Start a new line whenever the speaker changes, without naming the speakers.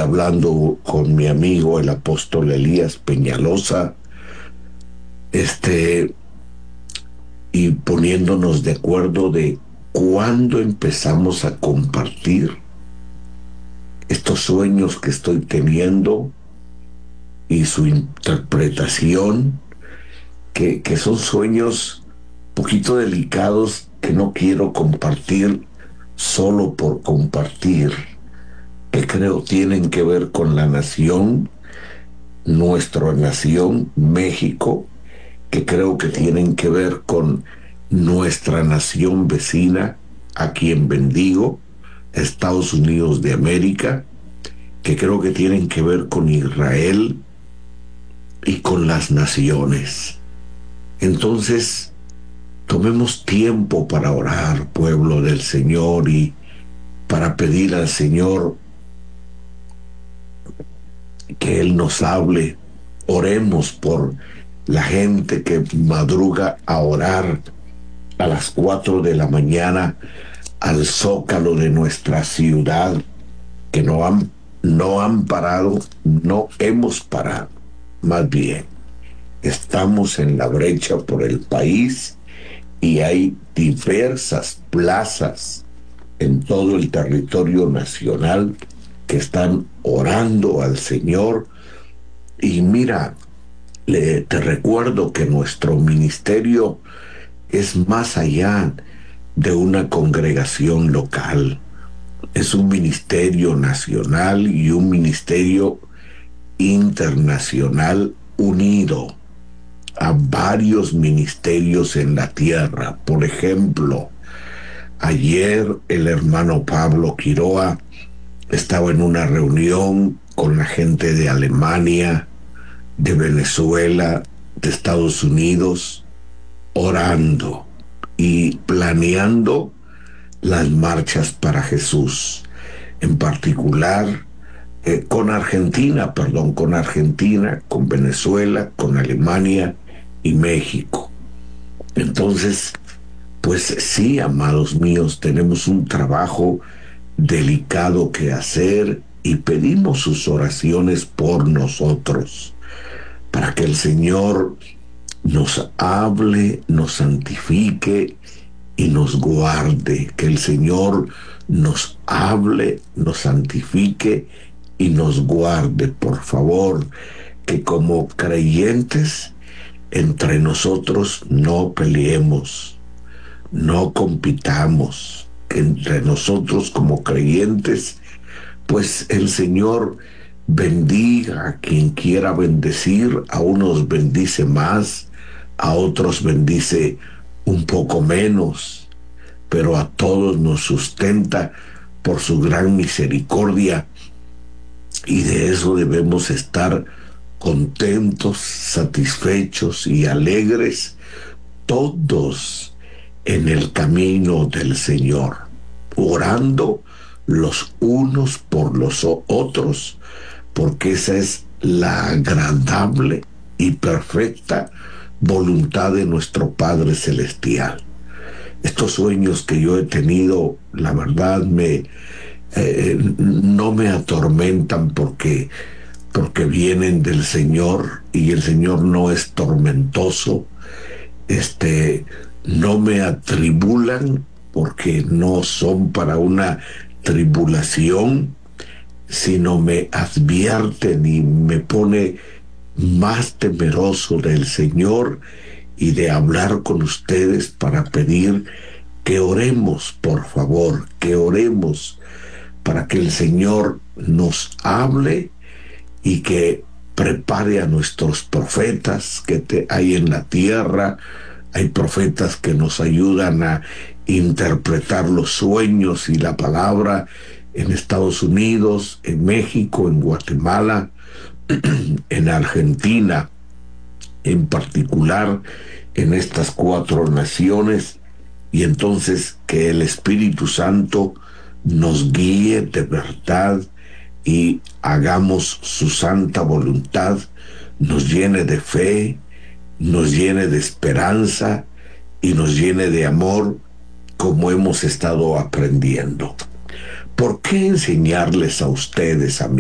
hablando con mi amigo el apóstol Elías Peñalosa, y poniéndonos de acuerdo de cuándo empezamos a compartir estos sueños que estoy teniendo y su interpretación, que son sueños poquito delicados que no quiero compartir solo por compartir, que creo tienen que ver con la nación, nuestra nación, México, que creo que tienen que ver con nuestra nación vecina, a quien bendigo, Estados Unidos de América, que creo que tienen que ver con Israel y con las naciones. Entonces, tomemos tiempo para orar, pueblo del Señor, y para pedir al Señor que Él nos hable. Oremos por la gente que madruga a orar a las 4 de la mañana al zócalo de nuestra ciudad, que no han parado, no hemos parado. Más bien, estamos en la brecha por el país y hay diversas plazas en todo el territorio nacional que están orando al Señor. Y mira, te recuerdo que nuestro ministerio es más allá de una congregación local. Es un ministerio nacional y un ministerio internacional unido a varios ministerios en la tierra. Por ejemplo, ayer el hermano Pablo Quiroa estaba en una reunión con la gente de Alemania, de Venezuela, de Estados Unidos, orando y planeando las marchas para Jesús, en particular con Argentina, con Venezuela, con Alemania y México. Entonces, pues sí, amados míos, tenemos un trabajo delicado que hacer y pedimos sus oraciones por nosotros, para que el Señor nos hable, nos santifique y nos guarde. Que el Señor nos hable, nos santifique y nos guarde. Por favor, que como creyentes entre nosotros no peleemos, no compitamos, que entre nosotros como creyentes, pues el Señor bendiga a quien quiera bendecir. A unos bendice más, a otros bendice un poco menos, pero a todos nos sustenta por su gran misericordia, y de eso debemos estar contentos, satisfechos y alegres, todos en el camino del Señor, orando los unos por los otros, porque esa es la agradable y perfecta voluntad de nuestro Padre Celestial. Estos sueños que yo he tenido, la verdad, no me atormentan porque vienen del Señor, y el Señor no es tormentoso. No me atribulan porque no son para una tribulación, sino me advierten y me pone más temeroso del Señor y de hablar con ustedes para pedir que oremos, por favor, que oremos para que el Señor nos hable y que prepare a nuestros profetas que hay en la tierra. Hay profetas que nos ayudan a interpretar los sueños y la palabra en Estados Unidos, en México, en Guatemala, en Argentina, en particular en estas 4 naciones. Y entonces que el Espíritu Santo nos guíe de verdad y hagamos su santa voluntad, nos llene de fe, nos llene de esperanza y nos llene de amor, como hemos estado aprendiendo. ¿Por qué enseñarles a ustedes, amigos?